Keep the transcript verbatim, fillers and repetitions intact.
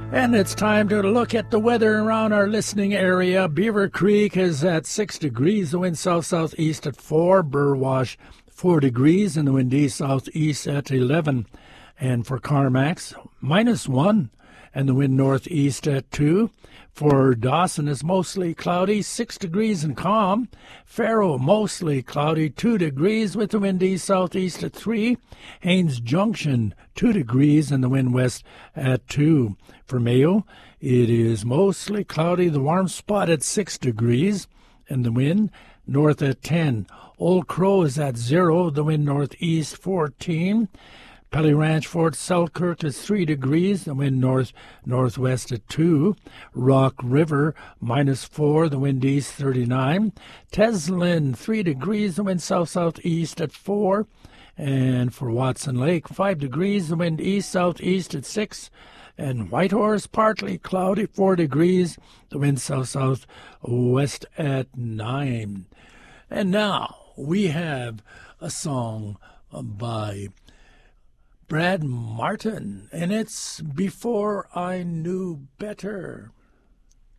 And it's time to look at the weather around our listening area. Beaver Creek is at six degrees, the wind south-southeast at four. Burwash, four degrees, and the wind east-southeast at eleven. And for Carmacks, minus one, and the wind northeast at two. For Dawson, it's mostly cloudy, six degrees and calm. Faro, mostly cloudy, two degrees, with the wind east-southeast at three. Haines Junction, two degrees, and the wind west at two. For Mayo, it is mostly cloudy, the warm spot at six degrees, and the wind north at ten. Old Crow is at zero, the wind northeast fourteen. Pelly Ranch, Fort Selkirk is three degrees, the wind north-northwest at two. Rock River, minus four, the wind east thirty-nine. Teslin, three degrees, the wind south-southeast at four. And for Watson Lake, five degrees, the wind east-southeast at six. And Whitehorse, partly cloudy, four degrees, the wind south-southwest at nine. And now we have a song by Brad Martin, and it's Before I Knew Better.